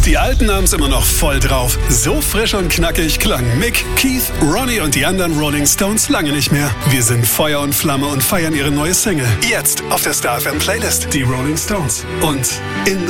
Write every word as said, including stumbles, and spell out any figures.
Die Alten haben's immer noch voll drauf. So frisch und knackig klang Mick, Keith, Ronnie und die anderen Rolling Stones lange nicht mehr. Wir sind Feuer und Flamme und feiern ihre neue Single. Jetzt auf der Star F M Playlist. Die Rolling Stones. Und in